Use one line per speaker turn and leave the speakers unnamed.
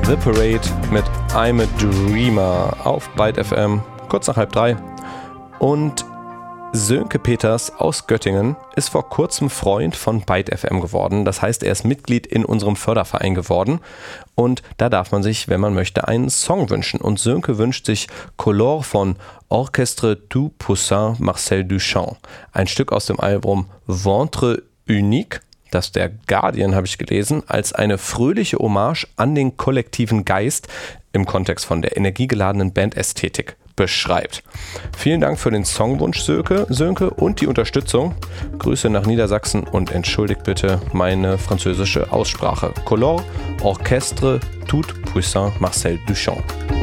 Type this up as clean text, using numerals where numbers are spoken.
The Parade mit I'm a Dreamer auf Byte FM, kurz nach 2:30. Und Sönke Peters aus Göttingen ist vor kurzem Freund von Byte FM geworden. Das heißt, er ist Mitglied in unserem Förderverein geworden. Und da darf man sich, wenn man möchte, einen Song wünschen. Und Sönke wünscht sich Color von Orchestre tout Poussin Marcel Duchamp. Ein Stück aus dem Album Ventre Unique, das der Guardian, habe ich gelesen, als eine fröhliche Hommage an den kollektiven Geist im Kontext von der energiegeladenen Bandästhetik beschreibt. Vielen Dank für den Songwunsch, Sönke, und die Unterstützung. Grüße nach Niedersachsen und entschuldigt bitte meine französische Aussprache. Color, Orchestre tout Puissant Marcel Duchamp.